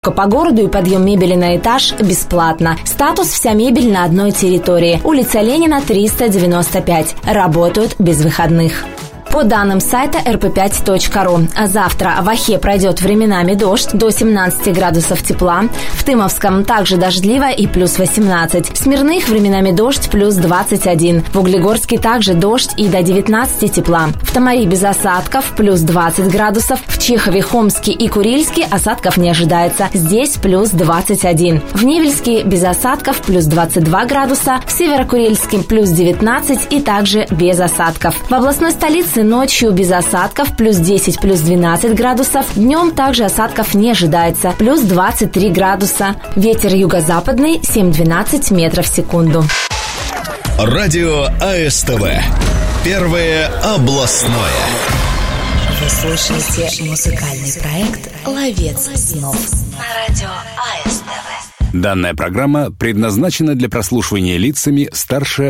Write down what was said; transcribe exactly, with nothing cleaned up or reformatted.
По городу и подъем мебели на этаж бесплатно. Статус «Вся мебель на одной территории». Улица Ленина, триста девяносто пять. Работают без выходных. По данным сайта эр пэ пять точка ру, завтра в Охе пройдет временами дождь до семнадцати градусов тепла. В Тымовском также дождливо и плюс восемнадцать. В Смирных временами дождь плюс двадцать один. В Углегорске также дождь и до девятнадцати тепла. В Томари без осадков плюс двадцать градусов. В Чехове, Хомске и Курильске осадков не ожидается. Здесь плюс двадцать один. В Невельске без осадков плюс двадцать два градуса. В Северокурильске плюс девятнадцать и также без осадков. В областной столице ночью без осадков плюс десять, плюс двенадцать градусов. Днем также осадков не ожидается. Плюс двадцать три градуса. Ветер юго-западный семь-двенадцать метров в секунду. Радио а эс тэ вэ. Первое областное. Вы слушаете музыкальный проект «Ловец снов» на радио а эс тэ вэ. Данная программа предназначена для прослушивания лицами старше